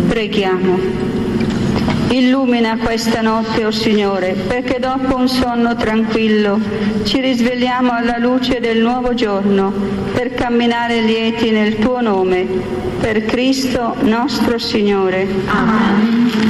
Preghiamo. Illumina questa notte, o Signore, perché dopo un sonno tranquillo ci risvegliamo alla luce del nuovo giorno per camminare lieti nel Tuo nome. Per Cristo nostro Signore. Amen.